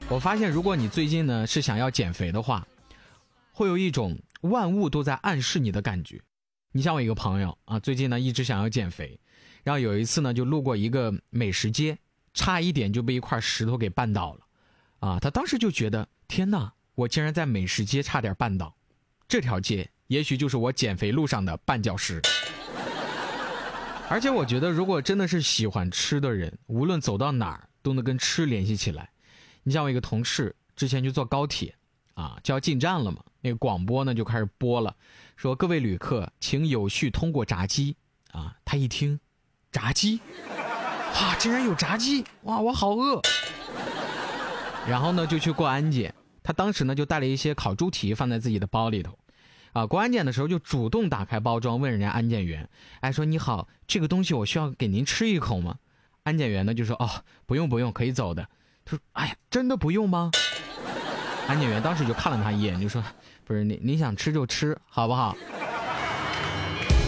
我发现如果你最近呢是想要减肥的话，会有一种万物都在暗示你的感觉。你像我一个朋友啊，最近呢一直想要减肥，然后有一次呢就路过一个美食街，差一点就被一块石头给绊倒了啊！他当时就觉得天哪，我竟然在美食街差点绊倒，这条街也许就是我减肥路上的绊脚石。而且我觉得如果真的是喜欢吃的人，无论走到哪儿都能跟吃联系起来。你像我一个同事之前就坐高铁啊，就要进站了嘛，那个广播呢就开始播了，说各位旅客请有序通过闸机啊。他一听闸机啊，竟然有闸机，哇，我好饿。然后呢就去过安检，他当时呢就带了一些烤猪蹄放在自己的包里头啊。过安检的时候就主动打开包装，问人家安检员，哎，说你好，这个东西我需要给您吃一口吗？安检员呢就说哦，不用，可以走的。他说哎呀，真的不用吗？安检员当时就看了他一眼，就说不是，你想吃就吃好不好？